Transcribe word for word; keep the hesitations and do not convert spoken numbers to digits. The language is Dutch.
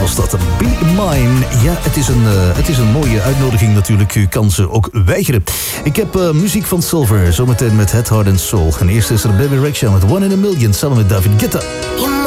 was dat. Be Mine. Ja, het is, een, uh, het is een mooie uitnodiging natuurlijk. U kan ze ook weigeren. Ik heb uh, muziek van Silver. Zometeen met Head, Heart and Soul. En eerst is er Baby Rexha met One in a Million samen met David Guetta.